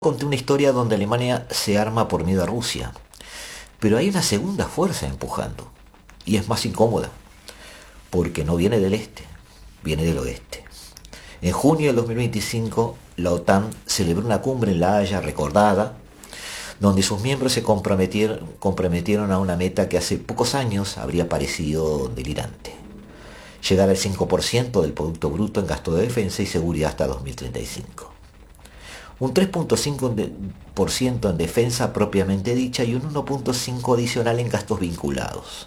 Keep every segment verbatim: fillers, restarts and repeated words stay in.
Conté una historia donde Alemania se arma por miedo a Rusia, pero hay una segunda fuerza empujando, y es más incómoda, porque no viene del este, viene del oeste. En junio del dos mil veinticinco, la OTAN celebró una cumbre en La Haya recordada, donde sus miembros se comprometieron, comprometieron a una meta que hace pocos años habría parecido delirante: llegar al cinco por ciento del Producto Bruto en gasto de defensa y seguridad hasta dos mil treinta y cinco. Un tres punto cinco por ciento en defensa propiamente dicha y un uno punto cinco por ciento adicional en gastos vinculados.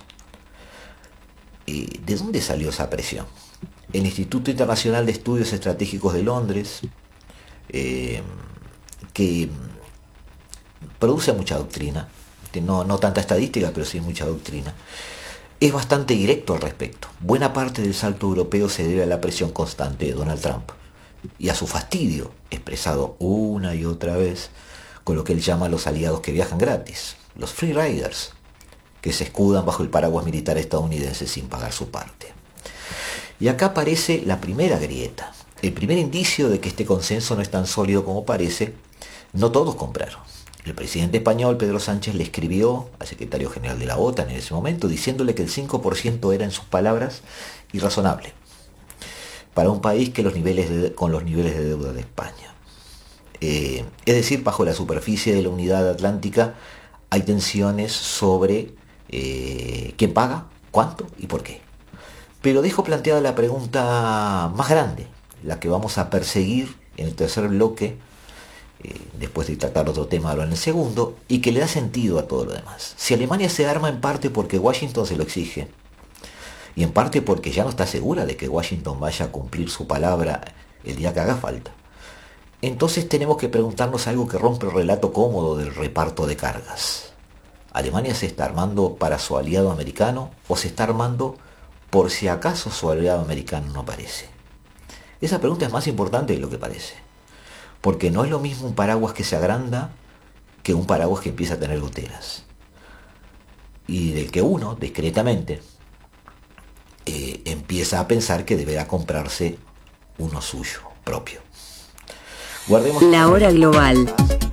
¿De dónde salió esa presión? El Instituto Internacional de Estudios Estratégicos de Londres, eh, que produce mucha doctrina, no, no tanta estadística, pero sí mucha doctrina, es bastante directo al respecto. Buena parte del salto europeo se debe a la presión constante de Donald Trump y a su fastidio, expresado una y otra vez, con lo que él llama los aliados que viajan gratis, los free riders, que se escudan bajo el paraguas militar estadounidense sin pagar su parte. Y acá aparece la primera grieta, el primer indicio de que este consenso no es tan sólido como parece. No todos compraron. El presidente español Pedro Sánchez le escribió al secretario general de la OTAN en ese momento diciéndole que el cinco por ciento era, en sus palabras, irrazonable para un país que los niveles de, con los niveles de deuda de España. Eh, es decir, bajo la superficie de la unidad atlántica hay tensiones sobre eh, quién paga, cuánto y por qué. Pero dejo planteada la pregunta más grande, la que vamos a perseguir en el tercer bloque, eh, después de tratar otro tema ahora en el segundo, y que le da sentido a todo lo demás. Si Alemania se arma en parte porque Washington se lo exige, y en parte porque ya no está segura de que Washington vaya a cumplir su palabra el día que haga falta, entonces tenemos que preguntarnos algo que rompe el relato cómodo del reparto de cargas. ¿Alemania se está armando para su aliado americano o se está armando por si acaso su aliado americano no aparece? Esa pregunta es más importante de lo que parece, porque no es lo mismo un paraguas que se agranda que un paraguas que empieza a tener goteras, y del que uno, discretamente, Eh, empieza a pensar que deberá comprarse uno suyo, propio. Guardemos la hora global.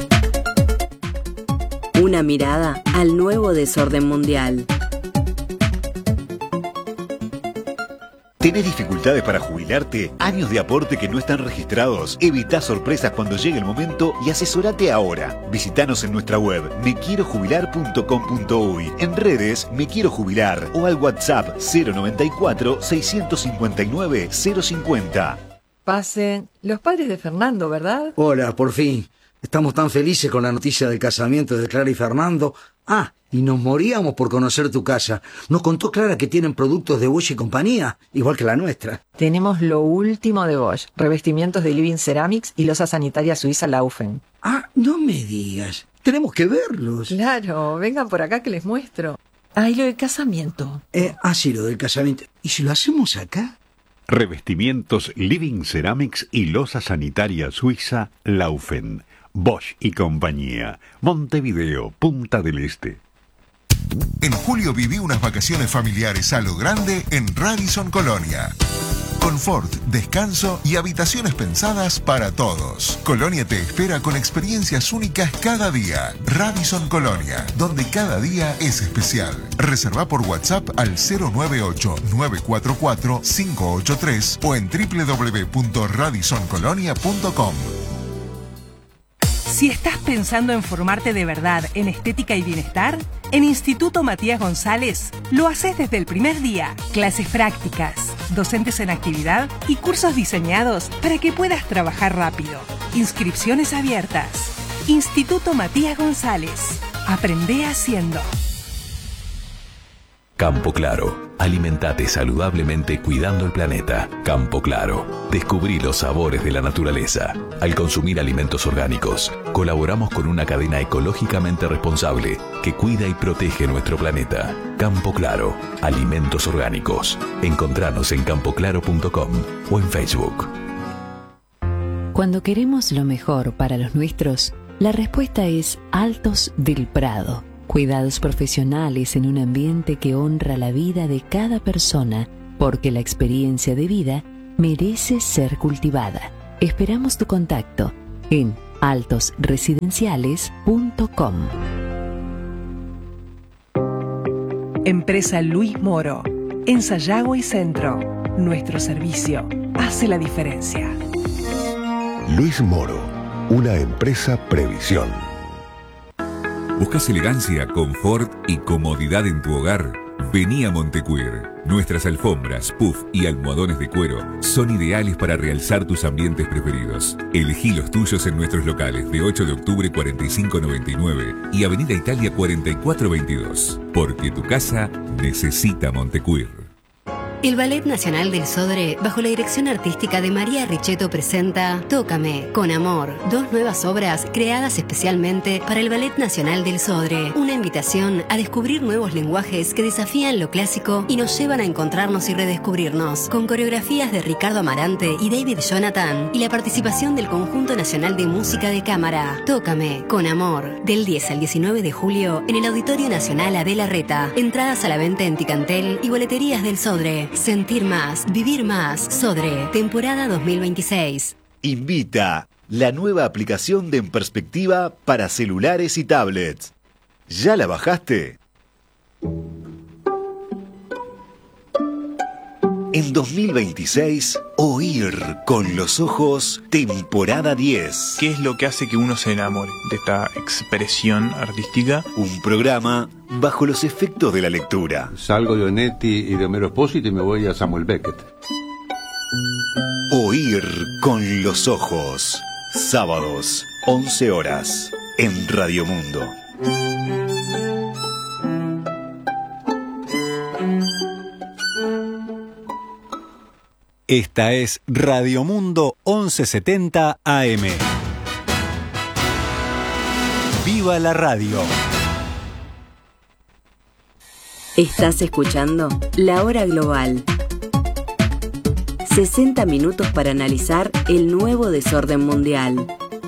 Una mirada al nuevo desorden mundial. ¿Tenés dificultades para jubilarte? ¿Años de aporte que no están registrados? Evita sorpresas cuando llegue el momento y asesorate ahora. Visítanos en nuestra web me quiero jubilar punto com punto uy, en redes Me Quiero Jubilar o al WhatsApp cero noventa y cuatro, seiscientos cincuenta y nueve, cero cincuenta. Pasen. Los padres de Fernando, ¿verdad? Hola, por fin. Estamos tan felices con la noticia del casamiento de Clara y Fernando. Ah, y nos moríamos por conocer tu casa. Nos contó Clara que tienen productos de Bosch y compañía, igual que la nuestra. Tenemos lo último de Bosch, revestimientos de Living Ceramics y losa sanitaria suiza Laufen. Ah, no me digas. Tenemos que verlos. Claro, vengan por acá que les muestro. Ah, y lo del casamiento. Eh, ah, sí, lo del casamiento. ¿Y si lo hacemos acá? Revestimientos Living Ceramics y losa sanitaria suiza Laufen. Bosch y compañía. Montevideo, Punta del Este. En julio viví unas vacaciones familiares a lo grande en Radisson Colonia. Confort, descanso y habitaciones pensadas para todos. Colonia te espera con experiencias únicas cada día. Radisson Colonia, donde cada día es especial. Reserva por WhatsApp al cero nueve ocho, nueve cuatro cuatro, cinco ocho tres o en doble u doble u doble u punto radisson colonia punto com. Si estás pensando en formarte de verdad en estética y bienestar, en Instituto Matías González lo haces desde el primer día. Clases prácticas, docentes en actividad y cursos diseñados para que puedas trabajar rápido. Inscripciones abiertas. Instituto Matías González. Aprende haciendo. Campo Claro. Alimentate saludablemente cuidando el planeta. Campo Claro. Descubrí los sabores de la naturaleza. Al consumir alimentos orgánicos, colaboramos con una cadena ecológicamente responsable que cuida y protege nuestro planeta. Campo Claro. Alimentos orgánicos. Encontranos en campo claro punto com o en Facebook. Cuando queremos lo mejor para los nuestros, la respuesta es Altos del Prado. Cuidados profesionales en un ambiente que honra la vida de cada persona, porque la experiencia de vida merece ser cultivada. Esperamos tu contacto en altos residenciales punto com. Empresa Luis Moro, en Sayago y Centro. Nuestro servicio hace la diferencia. Luis Moro, una empresa Previsión. ¿Buscas elegancia, confort y comodidad en tu hogar? Vení a Montecuir. Nuestras alfombras, puff y almohadones de cuero son ideales para realzar tus ambientes preferidos. Elegí los tuyos en nuestros locales de ocho de octubre cuarenta y cinco noventa y nueve y Avenida Italia cuarenta y cuatro veintidós. Porque tu casa necesita Montecuir. El Ballet Nacional del Sodre, bajo la dirección artística de María Richetto, presenta Tócame, con amor, dos nuevas obras creadas especialmente para el Ballet Nacional del Sodre. Una invitación a descubrir nuevos lenguajes que desafían lo clásico y nos llevan a encontrarnos y redescubrirnos, con coreografías de Ricardo Amarante y David Jonathan y la participación del Conjunto Nacional de Música de Cámara. Tócame, con amor, del diez al diecinueve de julio en el Auditorio Nacional Adela Reta. Entradas a la venta en Ticantel y boleterías del Sodre. Sentir más, vivir más. Sodre, temporada dos mil veintiséis. Invita la nueva aplicación de En Perspectiva para celulares y tablets. ¿Ya la bajaste? En dos mil veintiséis, Oír con los ojos, temporada diez. ¿Qué es lo que hace que uno se enamore de esta expresión artística? Un programa bajo los efectos de la lectura. Salgo de Onetti y de Homero Espósito y me voy a Samuel Beckett. Oír con los ojos. Sábados, once horas, en Radio Mundo. Esta es Radio Mundo once setenta A M. ¡Viva la radio! Estás escuchando La Hora Global. sesenta minutos para analizar el nuevo desorden mundial.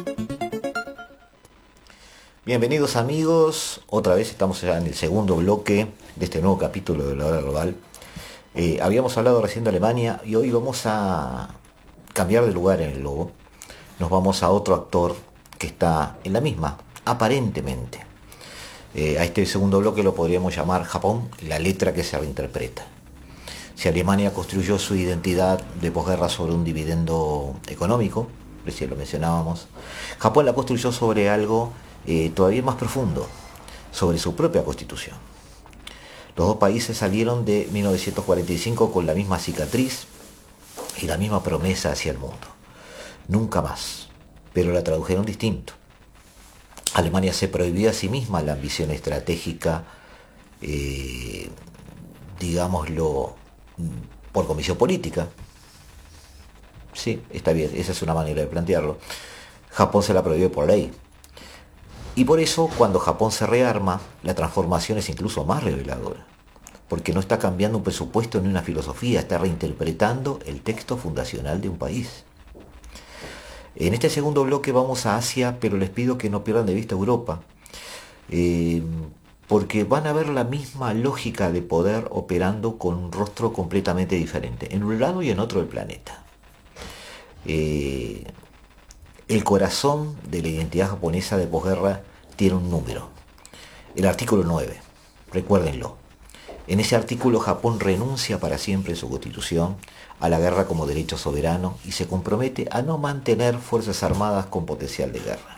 Bienvenidos amigos, otra vez estamos ya en el segundo bloque de este nuevo capítulo de La Hora Global. Eh, habíamos hablado recién de Alemania y hoy vamos a cambiar de lugar en el globo. Nos vamos a otro actor que está en la misma, aparentemente. Eh, a este segundo bloque lo podríamos llamar Japón, la letra que se reinterpreta. Si Alemania construyó su identidad de posguerra sobre un dividendo económico, recién lo mencionábamos, Japón la construyó sobre algo eh, todavía más profundo, sobre su propia constitución. Los dos países salieron de mil novecientos cuarenta y cinco con la misma cicatriz y la misma promesa hacia el mundo. Nunca más, pero la tradujeron distinto. Alemania se prohibió a sí misma la ambición estratégica, eh, digámoslo, por comisión política. Sí, está bien, esa es una manera de plantearlo. Japón se la prohibió por ley. Y por eso, cuando Japón se rearma, la transformación es incluso más reveladora, porque no está cambiando un presupuesto ni una filosofía, está reinterpretando el texto fundacional de un país. En este segundo bloque vamos a Asia, pero les pido que no pierdan de vista Europa, eh, porque van a ver la misma lógica de poder operando con un rostro completamente diferente, en un lado y en otro del planeta. Eh, El corazón de la identidad japonesa de posguerra tiene un número, el artículo nueve, recuérdenlo. En ese artículo Japón renuncia para siempre en su constitución a la guerra como derecho soberano y se compromete a no mantener fuerzas armadas con potencial de guerra.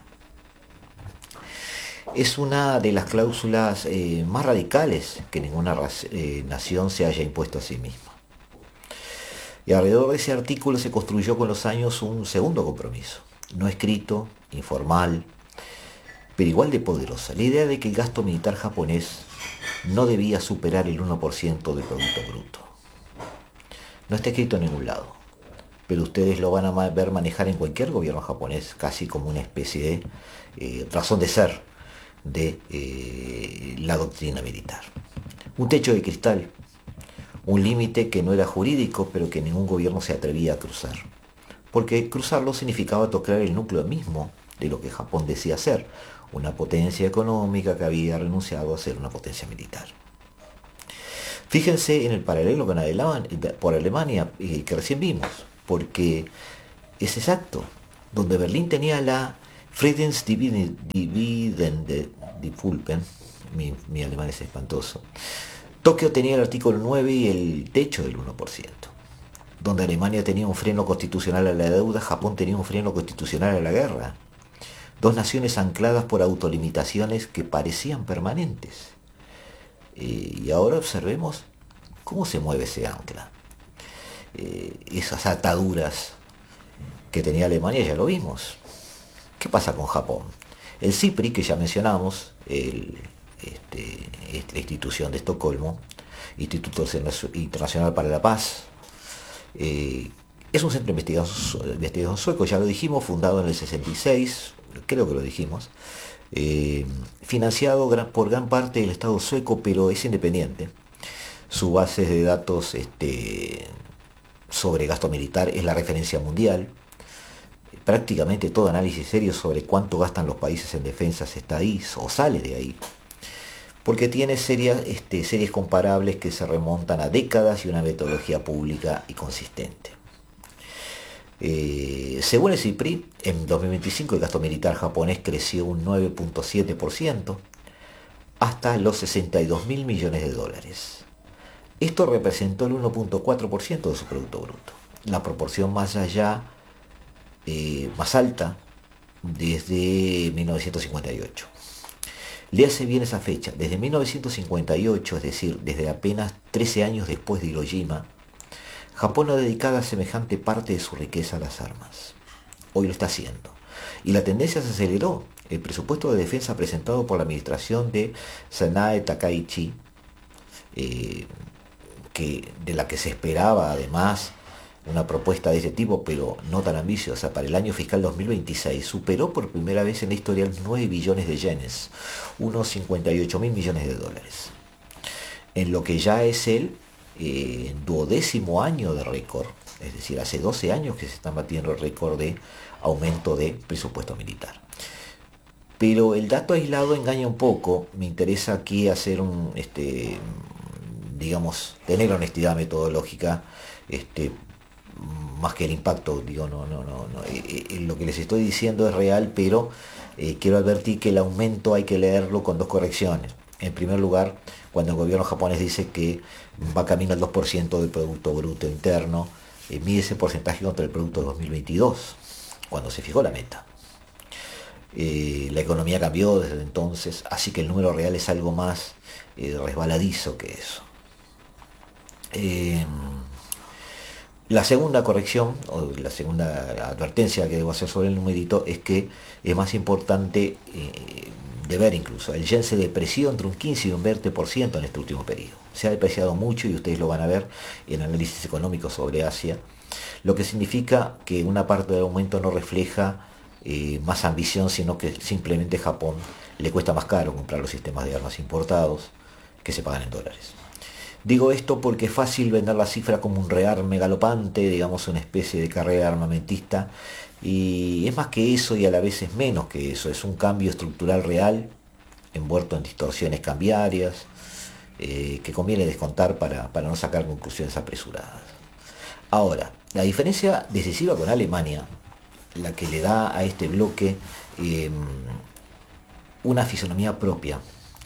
Es una de las cláusulas eh, más radicales que ninguna eh, nación se haya impuesto a sí misma. Y alrededor de ese artículo se construyó con los años un segundo compromiso, no escrito, informal, pero igual de poderosa, la idea de que el gasto militar japonés no debía superar el uno por ciento del Producto Bruto. No está escrito en ningún lado, pero ustedes lo van a ver manejar en cualquier gobierno japonés, casi como una especie de eh, razón de ser de eh, la doctrina militar. Un techo de cristal, un límite que no era jurídico, pero que ningún gobierno se atrevía a cruzar, porque cruzarlo significaba tocar el núcleo mismo de lo que Japón decía ser, una potencia económica que había renunciado a ser una potencia militar. Fíjense en el paralelo con Alemania, por Alemania que recién vimos, porque es exacto, donde Berlín tenía la Friedens Dividen- Dividende Disculpen, mi, mi alemán es espantoso. Tokio tenía el artículo nueve y el techo del uno por ciento. Donde Alemania tenía un freno constitucional a la deuda, Japón tenía un freno constitucional a la guerra. Dos naciones ancladas por autolimitaciones que parecían permanentes. Eh, y ahora observemos cómo se mueve ese ancla. Eh, esas ataduras que tenía Alemania ya lo vimos. ¿Qué pasa con Japón? El CIPRI, que ya mencionamos, el, este, la institución de Estocolmo, Instituto Internacional para la Paz, eh, es un centro de investigación, de investigación sueco, ya lo dijimos, fundado en el sesenta y seis, creo que lo dijimos, eh, financiado gran, por gran parte del Estado sueco, pero es independiente. Su base de datos este, sobre gasto militar es la referencia mundial. Prácticamente todo análisis serio sobre cuánto gastan los países en defensas está ahí o sale de ahí, porque tiene serias, este, series comparables que se remontan a décadas y una metodología pública y consistente. Eh, según el CIPRI, en dos mil veinticinco el gasto militar japonés creció un nueve punto siete por ciento hasta los sesenta y dos mil millones de dólares. Esto representó el uno punto cuatro por ciento de su Producto Bruto, la proporción más allá Eh, más alta desde mil novecientos cincuenta y ocho. Le hace bien esa fecha. Desde mil novecientos cincuenta y ocho, es decir, desde apenas trece años después de Hiroshima, Japón ha dedicado semejante parte de su riqueza a las armas. Hoy lo está haciendo. Y la tendencia se aceleró. El presupuesto de defensa presentado por la administración de Sanae Takaichi, eh, que, de la que se esperaba además una propuesta de ese tipo, pero no tan ambiciosa, para el año fiscal dos mil veintiséis, superó por primera vez en la historia los nueve billones de yenes, unos cincuenta y ocho mil millones de dólares, en lo que ya es el eh, duodécimo año de récord, es decir, hace doce años que se está batiendo el récord de aumento de presupuesto militar. Pero el dato aislado engaña un poco. Me interesa aquí hacer un, este, digamos, tener honestidad metodológica, este, más que el impacto, digo, no, no, no, no. Eh, eh, lo que les estoy diciendo es real, pero eh, quiero advertir que el aumento hay que leerlo con dos correcciones. En primer lugar, cuando el gobierno japonés dice que va camino al dos por ciento del Producto Bruto Interno, eh, mide ese porcentaje contra el Producto de dos mil veintidós, cuando se fijó la meta. Eh, la economía cambió desde entonces, así que el número real es algo más eh, resbaladizo que eso. Eh, La segunda corrección, o la segunda advertencia que debo hacer sobre el numerito, es que es más importante eh, de ver incluso. El yen se depreció entre un quince y un veinte por ciento en este último periodo. Se ha depreciado mucho y ustedes lo van a ver en análisis económicos sobre Asia, lo que significa que una parte del aumento no refleja eh, más ambición, sino que simplemente Japón le cuesta más caro comprar los sistemas de armas importados que se pagan en dólares. Digo esto porque es fácil vender la cifra como un rearme galopante, digamos una especie de carrera armamentista, y es más que eso y a la vez es menos que eso. Es un cambio estructural real, envuelto en distorsiones cambiarias, eh, que conviene descontar para, para no sacar conclusiones apresuradas. Ahora, la diferencia decisiva con Alemania, la que le da a este bloque eh, una fisonomía propia,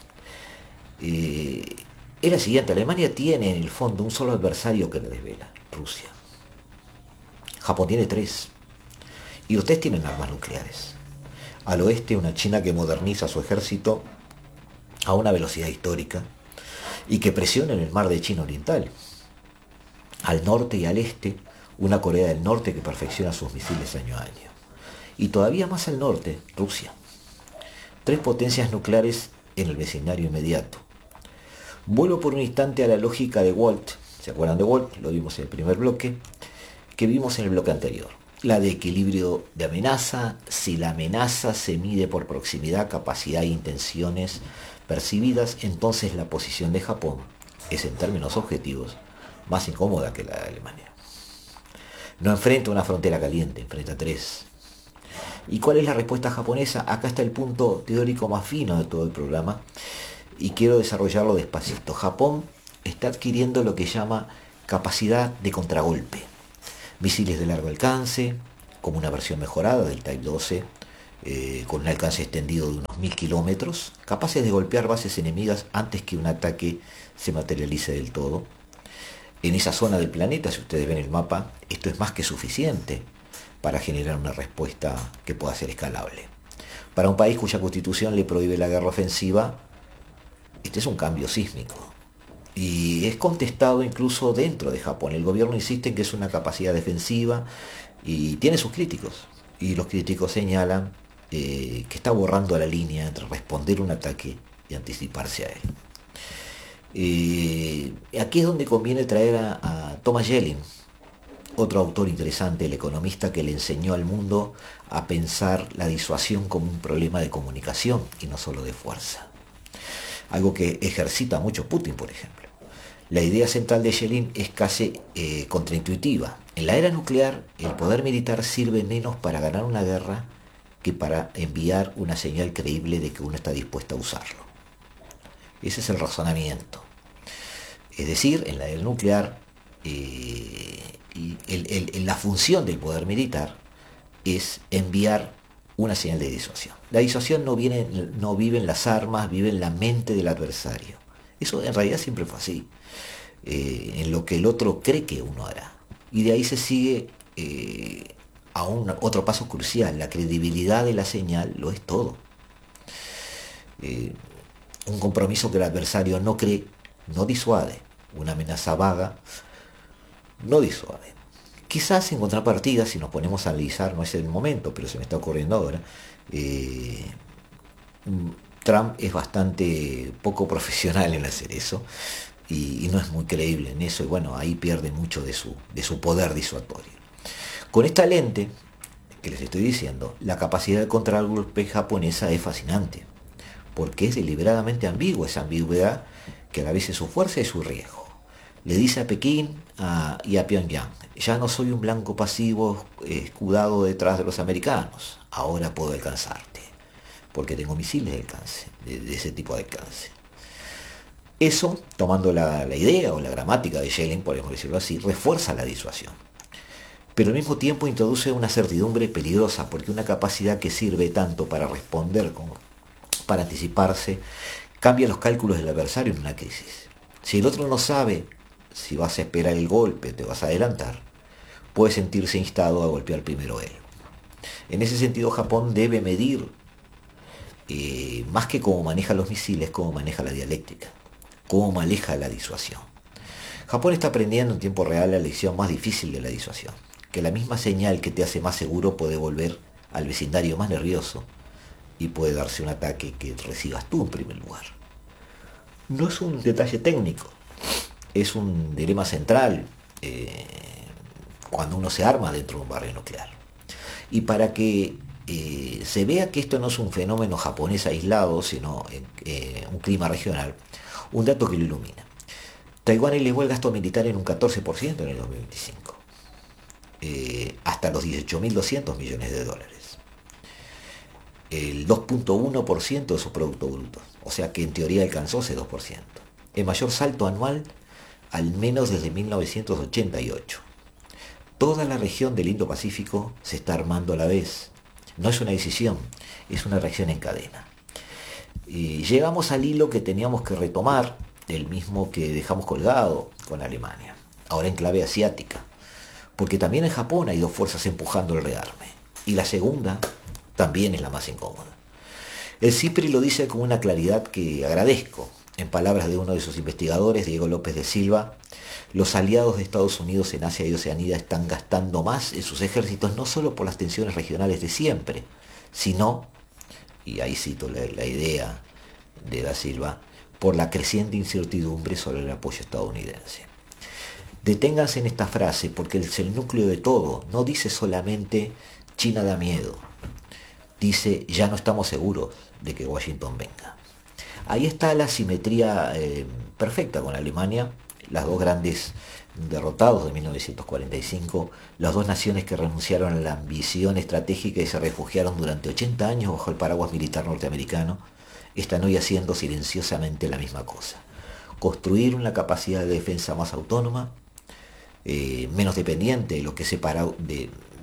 eh, es la siguiente. Alemania tiene en el fondo un solo adversario que le desvela: Rusia. Japón tiene tres. Y ustedes tienen armas nucleares. Al oeste, una China que moderniza su ejército a una velocidad histórica y que presiona en el mar de China Oriental. Al norte y al este, una Corea del Norte que perfecciona sus misiles año a año. Y todavía más al norte, Rusia. Tres potencias nucleares en el vecindario inmediato. Vuelvo por un instante a la lógica de Walt. ¿Se acuerdan de Walt? Lo vimos en el primer bloque, que vimos en el bloque anterior. La de equilibrio de amenaza. Si la amenaza se mide por proximidad, capacidad e intenciones percibidas, entonces la posición de Japón es, en términos objetivos, más incómoda que la de Alemania. No enfrenta una frontera caliente, enfrenta tres. ¿Y cuál es la respuesta japonesa? Acá está el punto teórico más fino de todo el programa, y quiero desarrollarlo despacito. Japón está adquiriendo lo que llama capacidad de contragolpe. Misiles de largo alcance, como una versión mejorada del Type doce, eh, con un alcance extendido de unos mil kilómetros, capaces de golpear bases enemigas antes que un ataque se materialice del todo. En esa zona del planeta, si ustedes ven el mapa, esto es más que suficiente para generar una respuesta que pueda ser escalable. Para un país cuya constitución le prohíbe la guerra ofensiva, este es un cambio sísmico. Y es contestado incluso dentro de Japón. El gobierno insiste en que es una capacidad defensiva y tiene sus críticos. Y los críticos señalan eh, que está borrando la línea entre responder a un ataque y anticiparse a él. Eh, aquí es donde conviene traer a, a Thomas Schelling, otro autor interesante, el economista que le enseñó al mundo a pensar la disuasión como un problema de comunicación y no solo de fuerza. Algo que ejercita mucho Putin, por ejemplo. La idea central de Schelling es casi eh, contraintuitiva. En la era nuclear, el poder militar sirve menos para ganar una guerra que para enviar una señal creíble de que uno está dispuesto a usarlo. Ese es el razonamiento. Es decir, en la era nuclear, eh, el, el, el, la función del poder militar es enviar una señal de disuasión. La disuasión no, viene, no vive en las armas, vive en la mente del adversario. Eso en realidad siempre fue así, eh, en lo que el otro cree que uno hará. Y de ahí se sigue eh, a un otro paso crucial. La credibilidad de la señal lo es todo. Eh, un compromiso que el adversario no cree, no disuade. Una amenaza vaga no disuade. Quizás en contrapartida, si nos ponemos a analizar, no es el momento, pero se me está ocurriendo ahora, eh, Trump es bastante poco profesional en hacer eso y, y no es muy creíble en eso, y bueno, ahí pierde mucho de su, de su poder disuasorio. Con esta lente que les estoy diciendo, la capacidad de contragolpe japonesa es fascinante, porque es deliberadamente ambigua, esa ambigüedad que a la vez es su fuerza y su riesgo. Le dice a Pekín a, y a Pyongyang, ya no soy un blanco pasivo escudado detrás de los americanos, ahora puedo alcanzarte, porque tengo misiles de alcance, de, de ese tipo de alcance. Eso, tomando la, la idea o la gramática de Schelling, podemos decirlo así, refuerza la disuasión. Pero al mismo tiempo introduce una certidumbre peligrosa, porque una capacidad que sirve tanto para responder como para anticiparse, cambia los cálculos del adversario en una crisis. Si el otro no sabe si vas a esperar el golpe, te vas a adelantar, puede sentirse instado a golpear primero él. En ese sentido, Japón debe medir, eh, más que cómo maneja los misiles, cómo maneja la dialéctica, cómo maneja la disuasión. Japón está aprendiendo en tiempo real la lección más difícil de la disuasión, que la misma señal que te hace más seguro puede volver al vecindario más nervioso y puede darse un ataque que recibas tú en primer lugar. No es un detalle técnico, es un dilema central eh, cuando uno se arma dentro de un barrio nuclear. Y para que eh, se vea que esto no es un fenómeno japonés aislado, sino eh, un clima regional, un dato que lo ilumina. Taiwán elevó el gasto militar en un catorce por ciento en el dos mil veinticinco, eh, hasta los dieciocho mil doscientos millones de dólares. El dos punto uno por ciento de su Producto Bruto, o sea que en teoría alcanzó ese dos por ciento. El mayor salto anual al menos desde mil novecientos ochenta y ocho. Toda la región del Indo-Pacífico se está armando a la vez. No es una decisión, es una reacción en cadena. Y llegamos al hilo que teníamos que retomar, el mismo que dejamos colgado con Alemania, ahora en clave asiática, porque también en Japón hay dos fuerzas empujando el rearme, y la segunda también es la más incómoda. El CIPRI lo dice con una claridad que agradezco. En palabras de uno de sus investigadores, Diego López de Silva, los aliados de Estados Unidos en Asia y Oceanía están gastando más en sus ejércitos no solo por las tensiones regionales de siempre, sino, y ahí cito la, la idea de da Silva, por la creciente incertidumbre sobre el apoyo estadounidense. Deténganse en esta frase porque es el núcleo de todo. No dice solamente China da miedo, dice ya no estamos seguros de que Washington venga. Ahí está la simetría eh, perfecta con Alemania, las dos grandes derrotados de mil novecientos cuarenta y cinco, las dos naciones que renunciaron a la ambición estratégica y se refugiaron durante ochenta años bajo el paraguas militar norteamericano, están hoy haciendo silenciosamente la misma cosa. Construir una capacidad de defensa más autónoma, eh, menos dependiente de lo que separa de,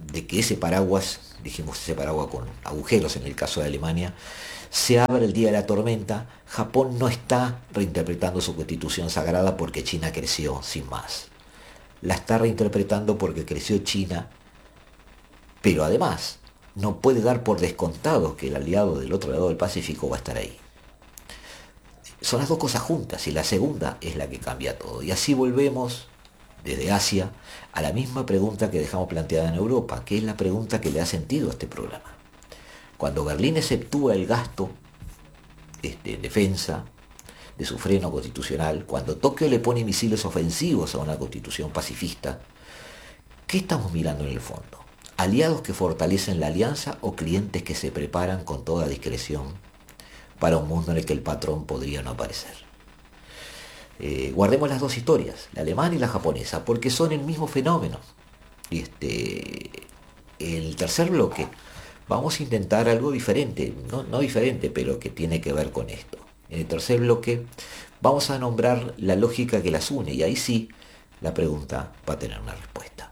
de que ese paraguas, dijimos ese paraguas con agujeros en el caso de Alemania, se abre el día de la tormenta. Japón no está reinterpretando su constitución sagrada porque China creció, sin más. La está reinterpretando porque creció China, pero además no puede dar por descontado que el aliado del otro lado del Pacífico va a estar ahí. Son las dos cosas juntas y la segunda es la que cambia todo. Y así volvemos desde Asia a la misma pregunta que dejamos planteada en Europa, que es la pregunta que le da sentido a este programa. Cuando Berlín exceptúa el gasto este, en defensa de su freno constitucional, cuando Tokio le pone misiles ofensivos a una constitución pacifista, ¿qué estamos mirando en el fondo? ¿Aliados que fortalecen la alianza o clientes que se preparan con toda discreción para un mundo en el que el patrón podría no aparecer? Eh, guardemos las dos historias, la alemana y la japonesa, porque son el mismo fenómeno. Y este, el tercer bloque vamos a intentar algo diferente, no, no diferente, pero que tiene que ver con esto. En el tercer bloque vamos a nombrar la lógica que las une y ahí sí la pregunta va a tener una respuesta.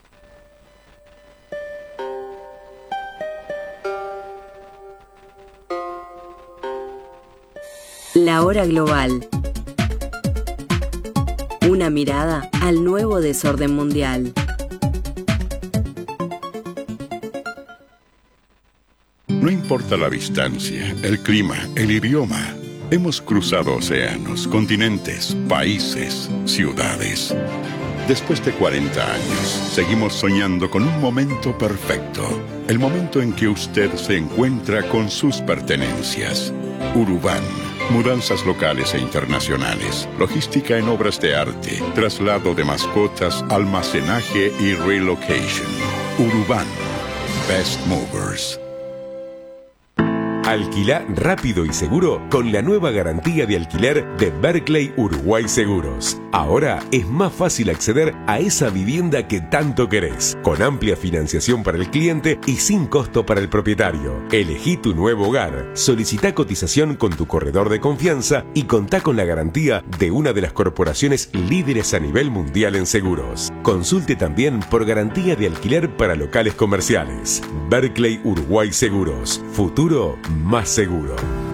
La hora global. Una mirada al nuevo desorden mundial. No importa la distancia, el clima, el idioma. Hemos cruzado océanos, continentes, países, ciudades. Después de cuarenta años, seguimos soñando con un momento perfecto. El momento en que usted se encuentra con sus pertenencias. Urubán. Mudanzas locales e internacionales, logística en obras de arte, traslado de mascotas, almacenaje y relocation. Urubán. Best Movers. Alquilá rápido y seguro con la nueva garantía de alquiler de Berkeley Uruguay Seguros. Ahora es más fácil acceder a esa vivienda que tanto querés, con amplia financiación para el cliente y sin costo para el propietario. Elegí tu nuevo hogar, solicita cotización con tu corredor de confianza y contá con la garantía de una de las corporaciones líderes a nivel mundial en seguros. Consulte también por garantía de alquiler para locales comerciales. Berkeley Uruguay Seguros. Futuro más seguro.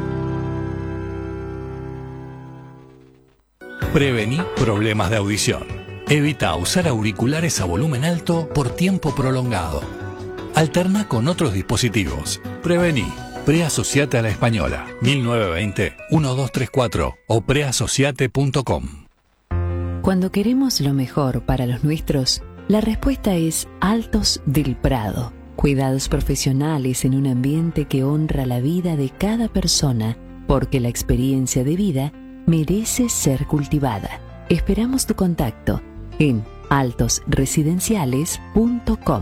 Prevení problemas de audición. Evita usar auriculares a volumen alto por tiempo prolongado. Alterna con otros dispositivos. Prevení. Preasociate a la Española. mil novecientos veinte, doce treinta y cuatro o preasociate punto com. Cuando queremos lo mejor para los nuestros, la respuesta es Altos del Prado. Cuidados profesionales en un ambiente que honra la vida de cada persona, porque la experiencia de vida merece ser cultivada. Esperamos tu contacto en altos residenciales punto com.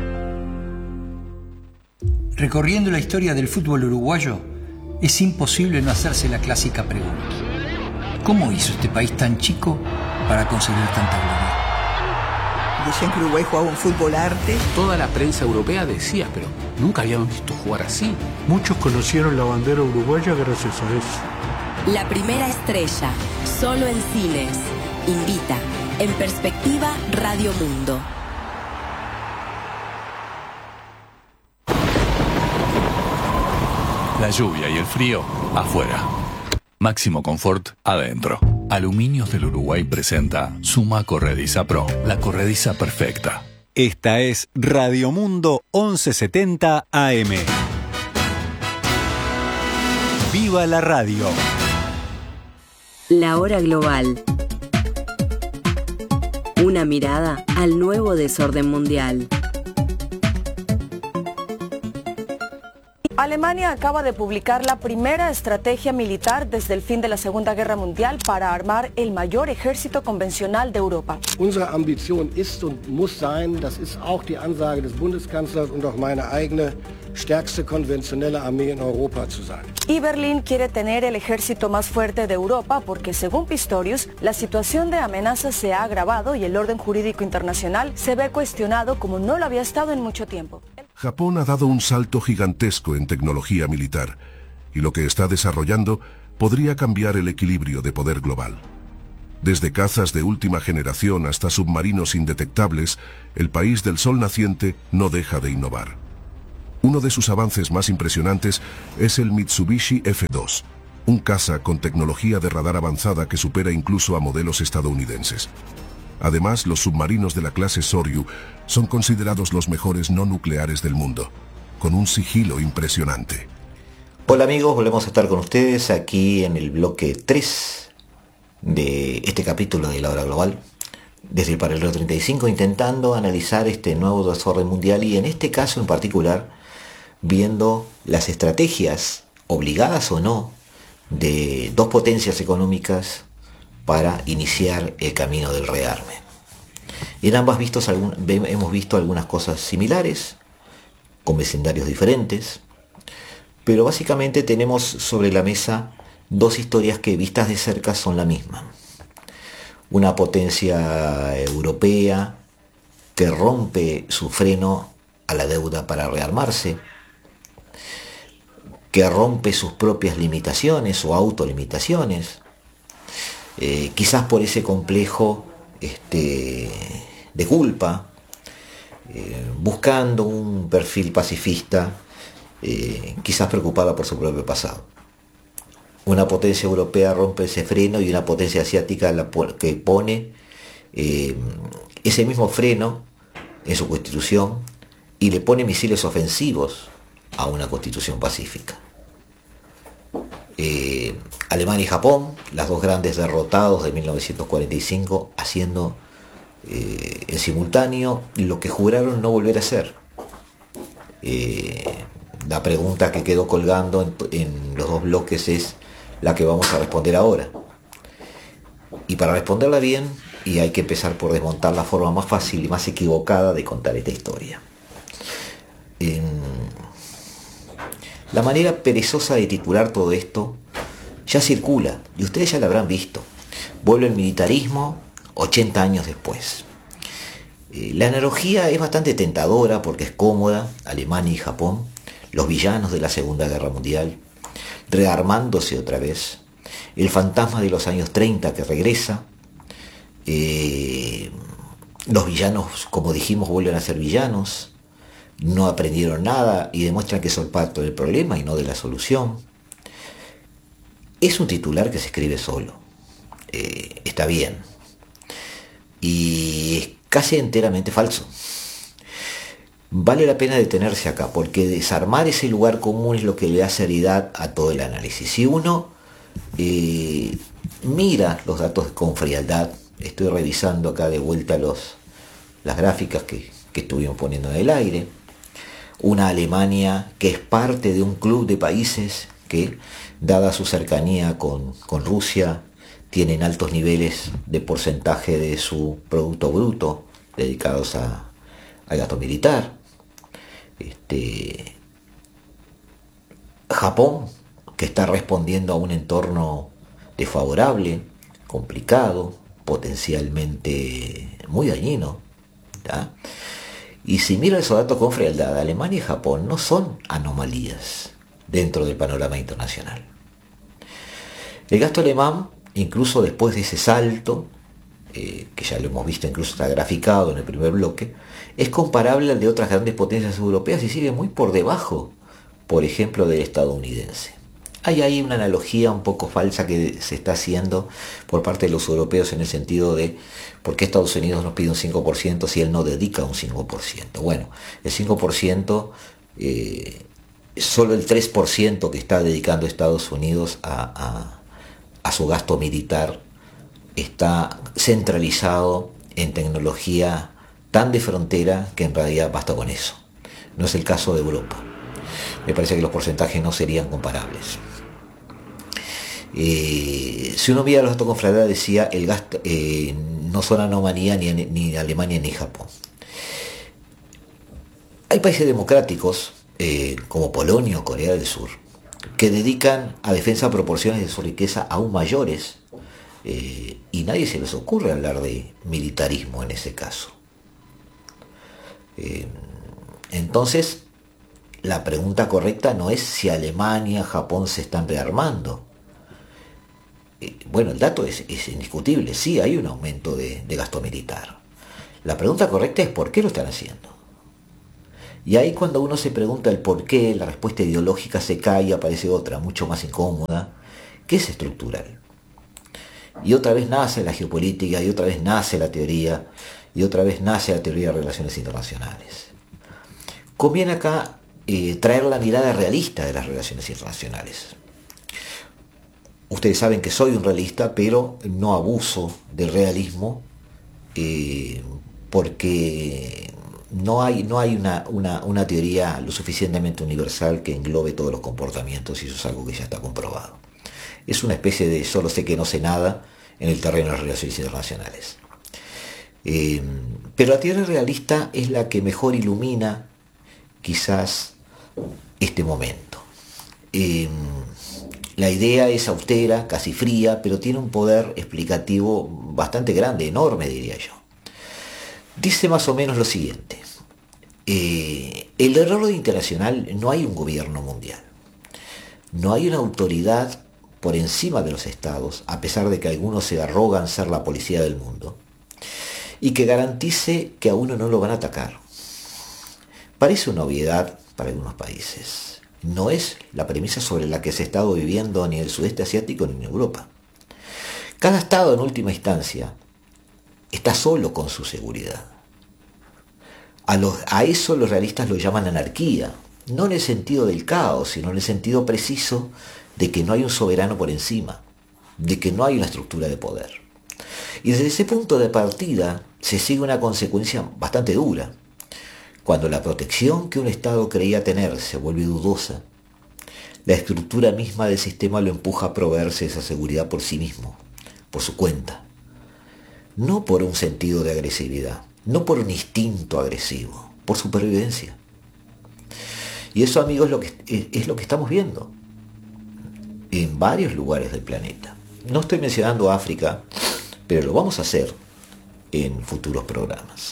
Recorriendo la historia del fútbol uruguayo, es imposible no hacerse la clásica pregunta: ¿cómo hizo este país tan chico para conseguir tanta gloria? Decían que Uruguay jugaba un fútbol arte. Toda la prensa europea decía, pero nunca habíamos visto jugar así. Muchos conocieron la bandera uruguaya gracias a eso. La primera estrella, solo en cines. Invita. En perspectiva, Radio Mundo. La lluvia y el frío afuera. Máximo confort adentro. Aluminios del Uruguay presenta Suma Corrediza Pro, la corrediza perfecta. Esta es Radio Mundo once setenta A M. ¡Viva la radio! La hora global. Una mirada al nuevo desorden mundial. Alemania acaba de publicar la primera estrategia militar desde el fin de la Segunda Guerra Mundial para armar el mayor ejército convencional de Europa. Unsere Ambition ist und muss sein, das ist auch die Ansage des Bundeskanzlers und auch meine eigene, stärkste konventionelle Armee in Europa zu sein. Y Berlín quiere tener el ejército más fuerte de Europa porque, según Pistorius, la situación de amenaza se ha agravado y el orden jurídico internacional se ve cuestionado como no lo había estado en mucho tiempo. Japón ha dado un salto gigantesco en tecnología militar, y lo que está desarrollando podría cambiar el equilibrio de poder global. Desde cazas de última generación hasta submarinos indetectables, el país del sol naciente no deja de innovar. Uno de sus avances más impresionantes es el Mitsubishi F dos, un caza con tecnología de radar avanzada que supera incluso a modelos estadounidenses. Además, los submarinos de la clase Soryu son considerados los mejores no nucleares del mundo, con un sigilo impresionante. Hola amigos, volvemos a estar con ustedes aquí en el bloque tres de este capítulo de La Hora Global, desde el paralelo treinta y cinco, intentando analizar este nuevo desorden mundial y en este caso en particular viendo las estrategias, obligadas o no, de dos potencias económicas para iniciar el camino del rearme. En ambas vistos algún, hemos visto algunas cosas similares, con vecindarios diferentes, pero básicamente tenemos sobre la mesa dos historias que vistas de cerca son la misma. Una potencia europea que rompe su freno a la deuda para rearmarse, que rompe sus propias limitaciones o autolimitaciones, eh, quizás por ese complejo este, de culpa, eh, buscando un perfil pacifista, eh, quizás preocupada por su propio pasado. Una potencia europea rompe ese freno y una potencia asiática la que pone eh, ese mismo freno en su constitución y le pone misiles ofensivos a una constitución pacífica. Eh, Alemania y Japón, las dos grandes derrotados de mil novecientos cuarenta y cinco, haciendo eh, en simultáneo lo que juraron no volver a hacer. Eh, la pregunta que quedó colgando en, en los dos bloques es la que vamos a responder ahora. Y para responderla bien, y hay que empezar por desmontar la forma más fácil y más equivocada de contar esta historia. En la manera perezosa de titular todo esto ya circula, y ustedes ya la habrán visto. Vuelve el militarismo ochenta años después. Eh, la analogía es bastante tentadora porque es cómoda. Alemania y Japón, los villanos de la Segunda Guerra Mundial, rearmándose otra vez, el fantasma de los años treinta que regresa, eh, los villanos, como dijimos, vuelven a ser villanos, no aprendieron nada y demuestran que son parte del problema y no de la solución. Es un titular que se escribe solo, eh, está bien, y es casi enteramente falso. Vale la pena detenerse acá, porque desarmar ese lugar común es lo que le da seriedad a todo el análisis. Si uno eh, mira los datos con frialdad, estoy revisando acá de vuelta los, las gráficas que, que estuvimos poniendo en el aire, una Alemania que es parte de un club de países que, dada su cercanía con, con Rusia, tienen altos niveles de porcentaje de su Producto Bruto dedicados a, al gasto militar. Este, Japón, que está respondiendo a un entorno desfavorable, complicado, potencialmente muy dañino, ¿tá? Y si mira esos datos con frialdad, Alemania y Japón no son anomalías dentro del panorama internacional. El gasto alemán, incluso después de ese salto, eh, que ya lo hemos visto, incluso está graficado en el primer bloque, es comparable al de otras grandes potencias europeas y sigue muy por debajo, por ejemplo, del estadounidense. Hay ahí una analogía un poco falsa que se está haciendo por parte de los europeos en el sentido de ¿por qué Estados Unidos nos pide un cinco por ciento si él no dedica un cinco por ciento? Bueno, el cinco por ciento, eh, solo el tres por ciento que está dedicando Estados Unidos a, a, a su gasto militar está centralizado en tecnología tan de frontera que en realidad basta con eso. No es el caso de Europa. Me parece que los porcentajes no serían comparables. Eh, si uno mira los datos con frialdad, decía, el gasto eh, no son anomalía ni, ni Alemania ni Japón. Hay países democráticos, eh, como Polonia o Corea del Sur, que dedican a defensa proporciones de su riqueza aún mayores, eh, y nadie se les ocurre hablar de militarismo en ese caso. Eh, entonces, la pregunta correcta no es si Alemania, Japón se están rearmando. eh, bueno, el dato es, es indiscutible, sí hay un aumento de, de gasto militar. La pregunta correcta es ¿por qué lo están haciendo? Y ahí cuando uno se pregunta el por qué, la respuesta ideológica se cae y aparece otra, mucho más incómoda, que es estructural. Y otra vez nace la geopolítica, y otra vez nace la teoría, y otra vez nace la teoría de relaciones internacionales. Conviene acá eh, traer la mirada realista de las relaciones internacionales. Ustedes saben que soy un realista, pero no abuso del realismo, eh, porque no hay, no hay una, una, una teoría lo suficientemente universal que englobe todos los comportamientos, y eso es algo que ya está comprobado. Es una especie de solo sé que no sé nada en el terreno de las relaciones internacionales. Eh, pero la teoría realista es la que mejor ilumina quizás este momento. Eh, la idea es austera, casi fría, pero tiene un poder explicativo bastante grande, enorme diría yo. Dice más o menos lo siguiente. Eh, el orden internacional no hay un gobierno mundial. No hay una autoridad por encima de los estados, a pesar de que algunos se arrogan ser la policía del mundo, y que garantice que a uno no lo van a atacar. Parece una obviedad para algunos países. No es la premisa sobre la que se ha estado viviendo ni en el sudeste asiático ni en Europa. Cada estado en última instancia está solo con su seguridad. A, los, a eso los realistas lo llaman anarquía, no en el sentido del caos, sino en el sentido preciso de que no hay un soberano por encima, de que no hay una estructura de poder. Y desde ese punto de partida se sigue una consecuencia bastante dura. Cuando la protección que un Estado creía tener se vuelve dudosa, la estructura misma del sistema lo empuja a proveerse esa seguridad por sí mismo, por su cuenta. No por un sentido de agresividad, no por un instinto agresivo, por supervivencia. Y eso, amigos, es lo que, es lo que estamos viendo en varios lugares del planeta. No estoy mencionando África, pero lo vamos a hacer en futuros programas.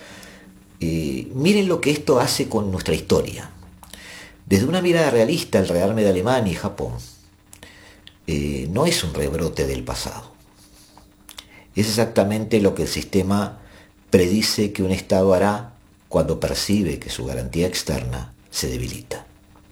Eh, miren lo que esto hace con nuestra historia. Desde una mirada realista, el rearme de Alemania y Japón eh, no es un rebrote del pasado. Es exactamente lo que el sistema predice que un Estado hará cuando percibe que su garantía externa se debilita.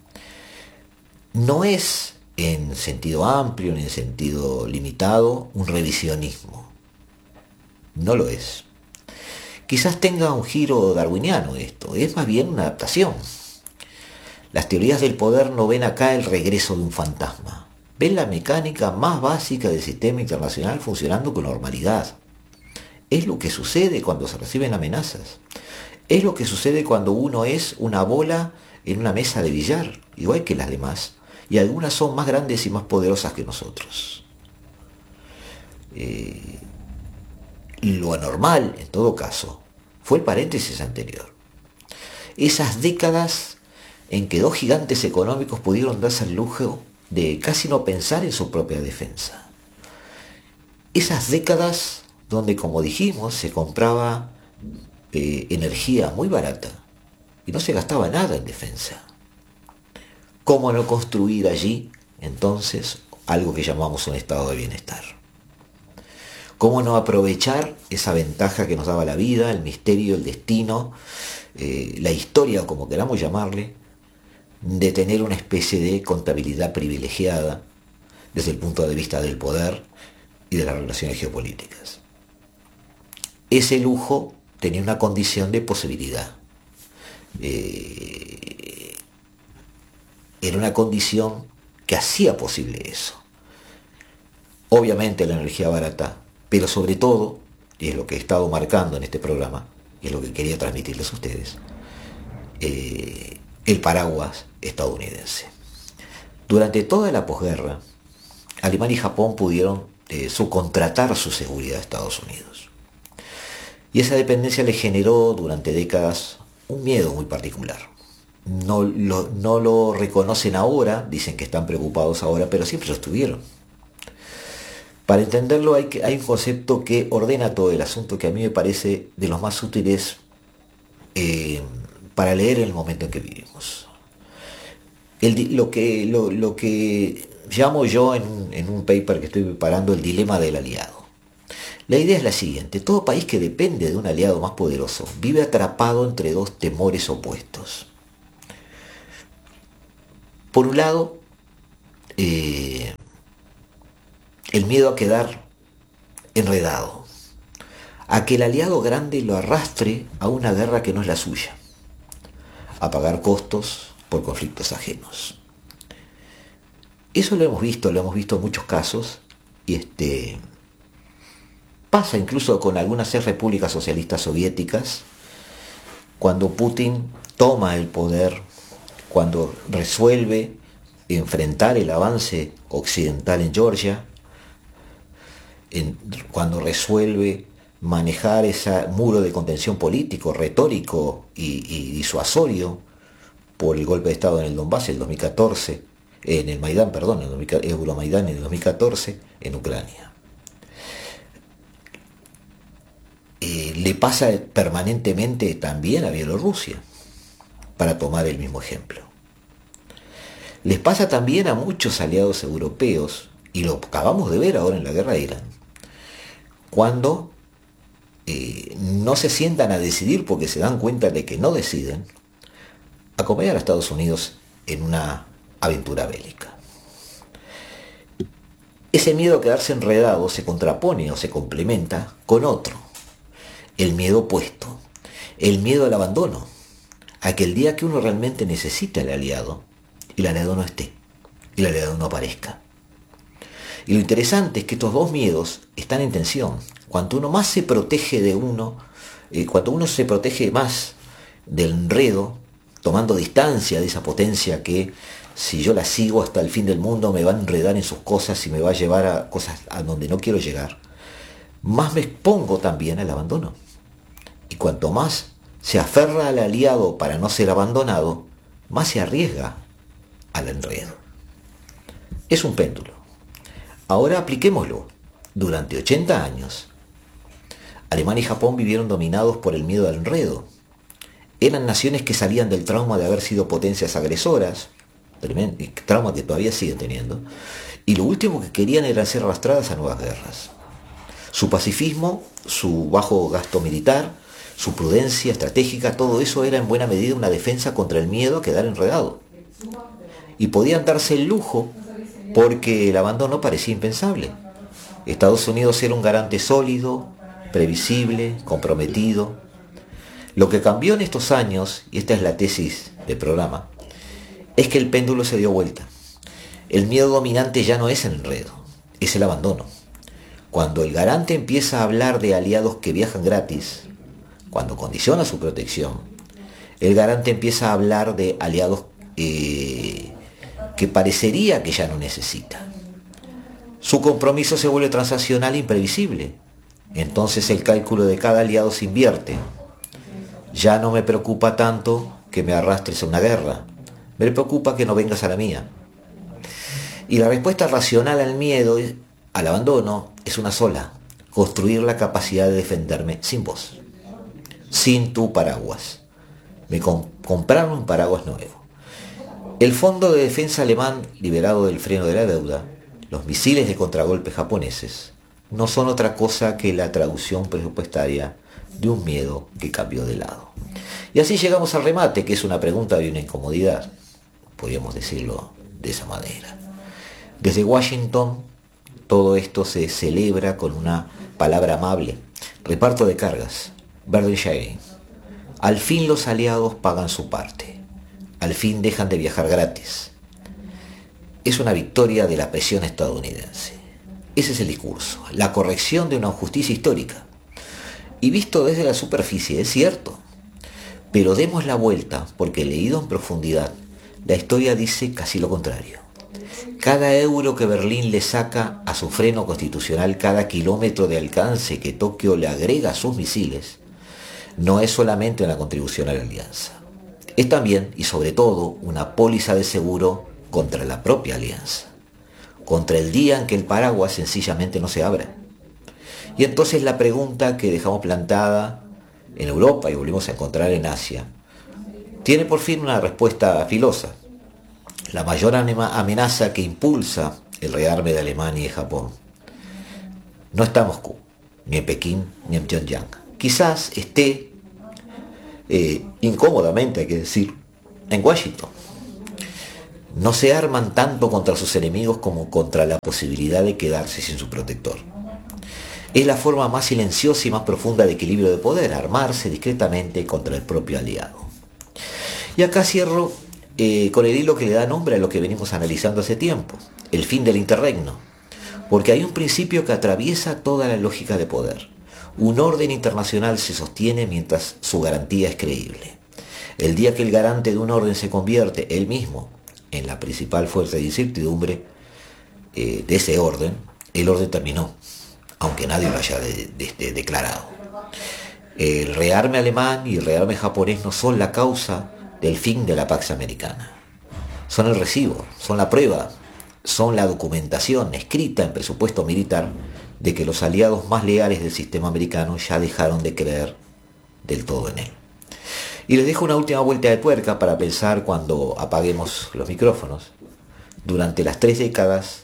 No es en sentido amplio ni en sentido limitado un revisionismo. No lo es. Quizás tenga un giro darwiniano esto, es más bien una adaptación. Las teorías del poder no ven acá el regreso de un fantasma, ven la mecánica más básica del sistema internacional funcionando con normalidad. Es lo que sucede cuando se reciben amenazas. Es lo que sucede cuando uno es una bola en una mesa de billar, igual que las demás, y algunas son más grandes y más poderosas que nosotros. Eh, lo anormal, en todo caso, fue el paréntesis anterior. Esas décadas en que dos gigantes económicos pudieron darse el lujo de casi no pensar en su propia defensa. Esas décadas donde, como dijimos, se compraba eh, energía muy barata y no se gastaba nada en defensa. ¿Cómo no construir allí, entonces, algo que llamamos un estado de bienestar? ¿Cómo no aprovechar esa ventaja que nos daba la vida, el misterio, el destino, eh, la historia, o como queramos llamarle, de tener una especie de contabilidad privilegiada desde el punto de vista del poder y de las relaciones geopolíticas? Ese lujo tenía una condición de posibilidad. Eh, era una condición que hacía posible eso. Obviamente la energía barata, pero sobre todo, y es lo que he estado marcando en este programa, y es lo que quería transmitirles a ustedes, eh, el paraguas estadounidense. Durante toda la posguerra, Alemania y Japón pudieron eh, subcontratar su seguridad a Estados Unidos. Y esa dependencia le generó durante décadas un miedo muy particular. No lo, no lo reconocen ahora, dicen que están preocupados ahora, pero siempre lo estuvieron. Para entenderlo hay, que, hay un concepto que ordena todo el asunto que a mí me parece de los más útiles eh, para leer en el momento en que vivimos. El, lo, que, lo, lo que llamo yo en un, en un paper que estoy preparando el dilema del aliado. La idea es la siguiente: todo país que depende de un aliado más poderoso vive atrapado entre dos temores opuestos. Por un lado, eh, el miedo a quedar enredado, a que el aliado grande lo arrastre a una guerra que no es la suya, a pagar costos por conflictos ajenos. Eso lo hemos visto, lo hemos visto en muchos casos, y este pasa incluso con algunas repúblicas socialistas soviéticas, cuando Putin toma el poder, cuando resuelve enfrentar el avance occidental en Georgia, en, cuando resuelve manejar ese muro de contención político, retórico y, y disuasorio por el golpe de Estado en el Donbass en el dos mil catorce, en el Maidán, perdón, en el Euromaidán en el dos mil catorce, en Ucrania. Eh, le pasa permanentemente también a Bielorrusia, para tomar el mismo ejemplo. Les pasa también a muchos aliados europeos, y lo acabamos de ver ahora en la guerra de Irán, cuando eh, no se sientan a decidir porque se dan cuenta de que no deciden, acompañar a Estados Unidos en una aventura bélica. Ese miedo a quedarse enredado se contrapone o se complementa con otro, el miedo opuesto, el miedo al abandono, a que el día que uno realmente necesita al aliado, el aliado no esté, el aliado no aparezca. Y lo interesante es que estos dos miedos están en tensión. Cuanto uno más se protege de uno, eh, cuanto uno se protege más del enredo, tomando distancia de esa potencia que, si yo la sigo hasta el fin del mundo, me va a enredar en sus cosas y me va a llevar a cosas a donde no quiero llegar, más me expongo también al abandono. Y cuanto más se aferra al aliado para no ser abandonado, más se arriesga al enredo. Es un péndulo. Ahora apliquémoslo. Durante ochenta años, Alemania y Japón vivieron dominados por el miedo al enredo. Eran naciones que salían del trauma de haber sido potencias agresoras, trauma que todavía siguen teniendo, y lo último que querían era ser arrastradas a nuevas guerras. Su pacifismo, su bajo gasto militar, su prudencia estratégica, todo eso era en buena medida una defensa contra el miedo a quedar enredado. Y podían darse el lujo porque el abandono parecía impensable. Estados Unidos era un garante sólido, previsible, comprometido. Lo que cambió en estos años, y esta es la tesis del programa, es que el péndulo se dio vuelta. El miedo dominante ya no es el enredo, es el abandono. Cuando el garante empieza a hablar de aliados que viajan gratis, cuando condiciona su protección, el garante empieza a hablar de aliados eh, que parecería que ya no necesita. Su compromiso se vuelve transaccional e imprevisible. Entonces el cálculo de cada aliado se invierte. Ya no me preocupa tanto que me arrastres a una guerra, me preocupa que no vengas a la mía. Y la respuesta racional al miedo, al abandono, es una sola: construir la capacidad de defenderme sin vos, sin tu paraguas. Me comp- compraron un paraguas nuevo. El Fondo de Defensa alemán, liberado del freno de la deuda, los misiles de contragolpe japoneses, no son otra cosa que la traducción presupuestaria de un miedo que cambió de lado. Y así llegamos al remate, que es una pregunta y una incomodidad, podríamos decirlo de esa manera. Desde Washington, todo esto se celebra con una palabra amable: reparto de cargas, burden sharing. Al fin los aliados pagan su parte, al fin dejan de viajar gratis. Es una victoria de la presión estadounidense. Ese es el discurso, la corrección de una injusticia histórica. Y visto desde la superficie, es cierto. Pero demos la vuelta, porque leído en profundidad, la historia dice casi lo contrario. Cada euro que Berlín le saca a su freno constitucional, cada kilómetro de alcance que Tokio le agrega a sus misiles, no es solamente una contribución a la alianza. Es también, y sobre todo, una póliza de seguro contra la propia alianza, contra el día en que el paraguas sencillamente no se abra. Y entonces la pregunta que dejamos plantada en Europa y volvimos a encontrar en Asia, tiene por fin una respuesta filosa. la mayor amenaza que impulsa el rearme de Alemania y Japón no está en Moscú, ni en Pekín, ni en Pyongyang. Quizás esté, eh, incómodamente hay que decir, en Washington. No se arman tanto contra sus enemigos como contra la posibilidad de quedarse sin su protector. Es la forma más silenciosa y más profunda de equilibrio de poder, armarse discretamente contra el propio aliado. Y acá cierro eh, con el hilo que le da nombre a lo que venimos analizando hace tiempo, el fin del interregno, porque hay un principio que atraviesa toda la lógica de poder. Un orden internacional se sostiene mientras su garantía es creíble. El día que el garante de un orden se convierte él mismo en la principal fuerza de incertidumbre eh, de ese orden, el orden terminó, aunque nadie lo haya de, de, de declarado. El rearme alemán y el rearme japonés no son la causa del fin de la Pax Americana. Son el recibo, son la prueba, son la documentación escrita en presupuesto militar de que los aliados más leales del sistema americano ya dejaron de creer del todo en él. Y les dejo una última vuelta de tuerca para pensar cuando apaguemos los micrófonos. Durante las tres décadas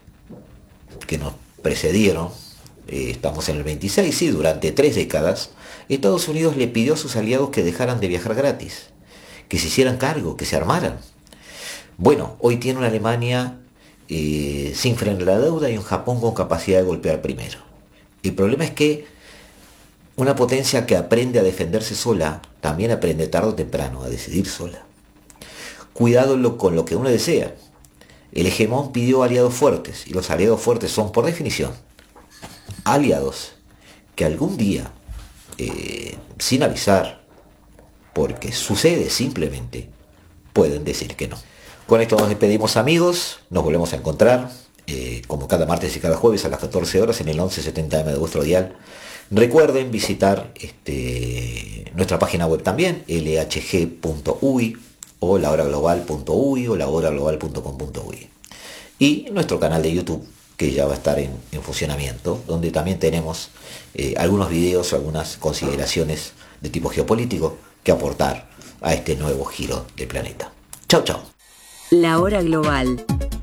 que nos precedieron, eh, estamos en el veintiséis, sí, durante tres décadas, Estados Unidos le pidió a sus aliados que dejaran de viajar gratis, que se hicieran cargo, que se armaran. Bueno, hoy tiene una Alemania eh, sin frenar la deuda y un Japón con capacidad de golpear primero. El problema es que una potencia que aprende a defenderse sola, también aprende tarde o temprano a decidir sola. Cuidado lo, con lo que uno desea. El hegemón pidió aliados fuertes, y los aliados fuertes son, por definición, aliados que algún día, eh, sin avisar, porque sucede simplemente, pueden decir que no. Con esto nos despedimos, amigos, nos volvemos a encontrar, eh, como cada martes y cada jueves a las catorce horas en el once setenta eme de vuestro dial. Recuerden visitar este, nuestra página web también, l h g punto u i o la hora global punto u i o la hora global punto com punto u i. Y nuestro canal de YouTube, que ya va a estar en, en funcionamiento, donde también tenemos eh, algunos videos o algunas consideraciones de tipo geopolítico que aportar a este nuevo giro del planeta. Chao, chao. La hora global.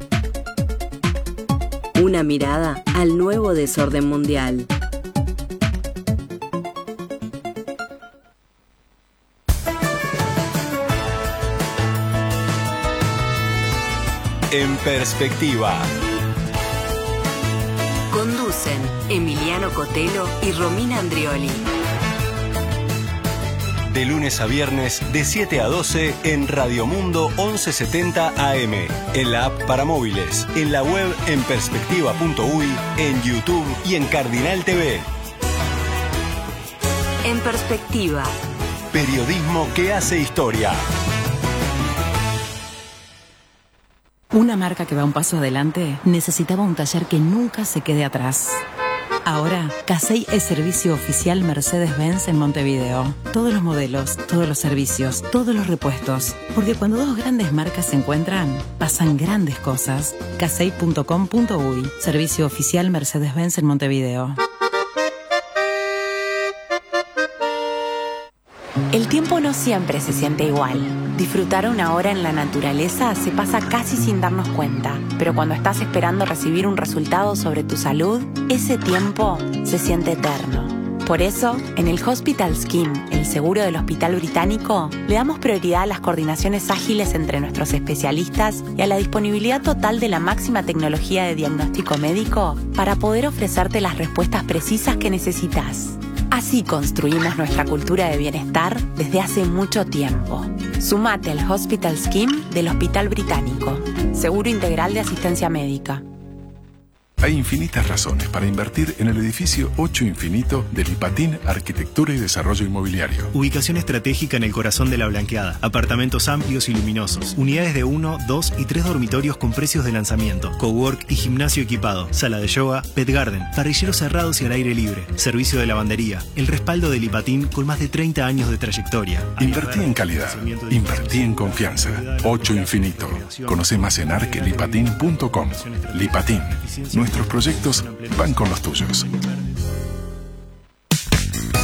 Una mirada al nuevo desorden mundial. En perspectiva. Conducen Emiliano Cotelo y Romina Andrioli. De lunes a viernes de siete a doce en Radio Mundo once setenta A M, en la app para móviles, en la web en perspectiva punto u i, en YouTube y en Cardinal T V. En perspectiva. Periodismo que hace historia. Una marca que va un paso adelante necesitaba un taller que nunca se quede atrás. Ahora, Casey es servicio oficial Mercedes-Benz en Montevideo. Todos los modelos, todos los servicios, todos los repuestos. Porque cuando dos grandes marcas se encuentran, pasan grandes cosas. casey punto com punto u i, servicio oficial Mercedes-Benz en Montevideo. El tiempo no siempre se siente igual. Disfrutar una hora en la naturaleza se pasa casi sin darnos cuenta, pero cuando estás esperando recibir un resultado sobre tu salud, ese tiempo se siente eterno. Por eso, en el Hospital Scheme, el seguro del Hospital Británico, le damos prioridad a las coordinaciones ágiles entre nuestros especialistas y a la disponibilidad total de la máxima tecnología de diagnóstico médico para poder ofrecerte las respuestas precisas que necesitas. Así construimos nuestra cultura de bienestar desde hace mucho tiempo. Sumate al Hospital Scheme del Hospital Británico. Seguro integral de asistencia médica. Hay infinitas razones para invertir en el edificio ocho Infinito de Lipatín Arquitectura y Desarrollo Inmobiliario. Ubicación estratégica en el corazón de la Blanqueada. Apartamentos amplios y luminosos. Unidades de uno, dos y tres dormitorios con precios de lanzamiento. Cowork y gimnasio equipado. Sala de yoga, pet garden. Parrilleros cerrados y al aire libre. Servicio de lavandería. El respaldo de Lipatín con más de treinta años de trayectoria. Invertí en calidad. Invertí en confianza. ocho Infinito. Conoce más en arquelipatin punto com. Lipatín. Nuestros proyectos van con los tuyos.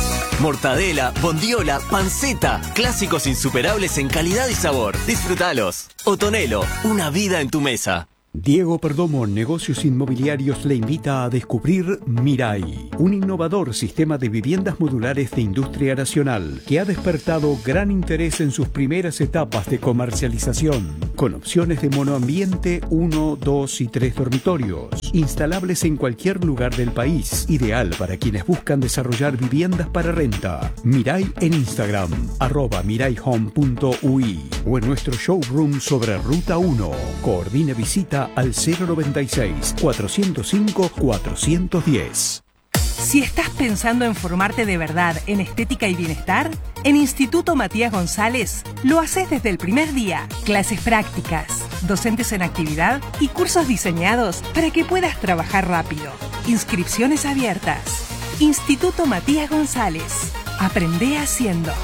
mortadela, bondiola, panceta. Clásicos insuperables en calidad y sabor. Disfrútalos. Otonelo, una vida en tu mesa. Diego Perdomo Negocios Inmobiliarios le invita a descubrir Mirai, un innovador sistema de viviendas modulares de industria nacional que ha despertado gran interés en sus primeras etapas de comercialización, con opciones de monoambiente uno, dos y tres dormitorios, instalables en cualquier lugar del país, ideal para quienes buscan desarrollar viviendas para renta. Mirai en Instagram, arroba mirayhome punto ui, o en nuestro showroom sobre Ruta uno. Coordine visita al cero noventa y seis, cuatrocientos cinco, cuatrocientos diez. Si estás pensando en formarte de verdad en estética y bienestar, en Instituto Matías González lo haces desde el primer día. Clases prácticas, docentes en actividad y cursos diseñados para que puedas trabajar rápido. Inscripciones abiertas. Instituto Matías González. Aprende haciendo.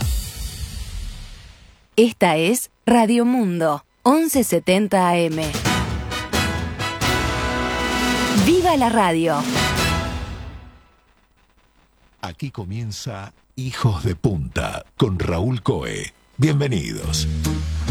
Esta es Radio Mundo, once setenta A M. ¡Viva la radio! Aquí comienza Hijos de Punta con Raúl Coe. Bienvenidos.